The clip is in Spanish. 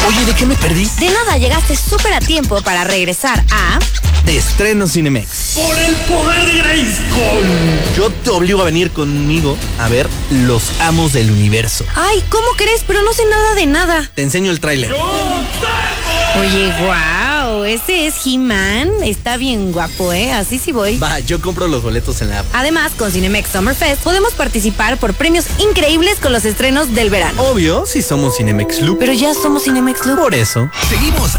Oye, ¿de qué me perdí? De nada, llegaste súper a tiempo para regresar a... De estreno Cinemex. ¡Por el poder de Grayskull! Yo te obligo a venir conmigo a ver Los Amos del Universo. Ay, ¿cómo crees? Pero no sé nada de nada. Te enseño el tráiler. Oye, wow, ese es He-Man. Está bien guapo, ¿eh? Así sí voy. Va, yo compro los boletos en la app. Además, con Cinemex Summer Fest podemos participar por premios increíbles con los estrenos del verano. Obvio, si somos Cinemex Club. Pero ya somos Cinemex Club. Por eso. Seguimos